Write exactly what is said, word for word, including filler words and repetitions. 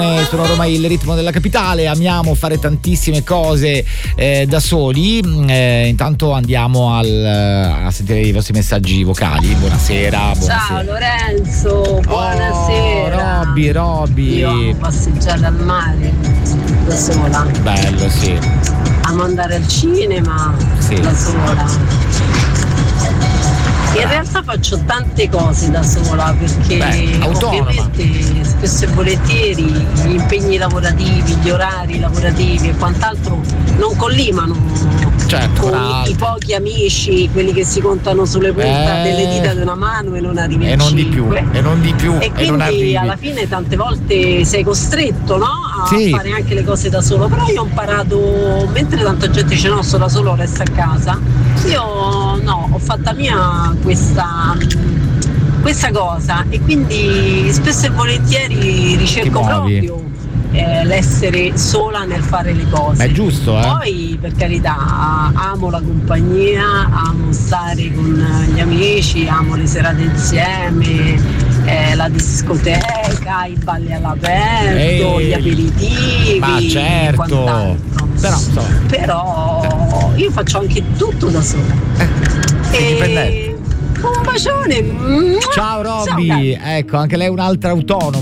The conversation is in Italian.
Sono Roma, il ritmo della capitale. Amiamo fare tantissime cose eh, da soli. Eh, intanto andiamo al, a sentire i vostri messaggi vocali. Buonasera, buonasera. Ciao Lorenzo, buonasera. Oh, Robby, Robby. Io amo passeggiare al mare da sola. Bello, sì. Amo andare al cinema sì. da sola. In realtà faccio tante cose da sola perché Beh, ovviamente spesso e volentieri gli impegni lavorativi, gli orari lavorativi e quant'altro non collimano certo, con i pochi amici, quelli che si contano sulle punta eh, delle dita di una mano e non arrivi e a non cinque. Di più, e non di più e, e quindi non arrivi. Alla fine tante volte sei costretto, no? A sì. fare anche le cose da solo, però io ho imparato, mentre tanta gente dice no, sto da solo, resto a casa, io no, ho fatta mia questa questa cosa e quindi spesso e volentieri ricerco proprio eh, l'essere sola nel fare le cose. È giusto, eh? Poi per carità amo la compagnia, amo stare con gli amici, amo le serate insieme, eh, la discoteca, i balli all'aperto, Ehi, gli aperitivi, ma certo. Però, so. Però io faccio anche tutto da sola. Eh, e un bacione. Ciao Robby, ecco, anche lei è un'altra autonoma.